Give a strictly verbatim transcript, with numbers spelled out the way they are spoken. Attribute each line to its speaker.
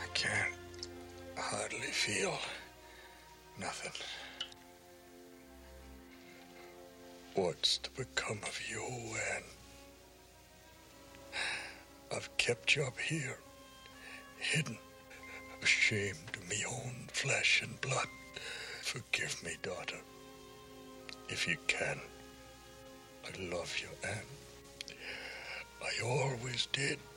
Speaker 1: can't hardly feel nothing. What's to become of you, Anne? I've kept you up here, hidden, ashamed of me own flesh and blood. Forgive me, daughter, if you can. I love you, Anne. I always did.